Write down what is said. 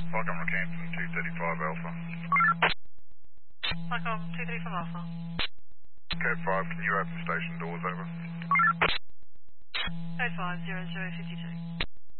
Welcome, Rockhampton 235 Alpha. Welcome, 235 Alpha. Code 5, can you open station doors, over? Code 5, 0052.